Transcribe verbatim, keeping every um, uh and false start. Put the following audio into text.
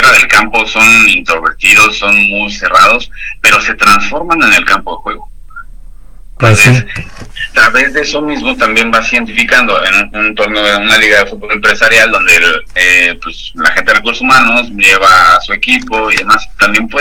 fuera del campo son introvertidos, son muy cerrados, pero se transforman en el campo de juego. Pues Entonces, sí. a través de eso mismo también vas identificando en un, un torneo de una liga de fútbol empresarial donde el, eh, pues, la gente de recursos humanos lleva a su equipo y demás, también puede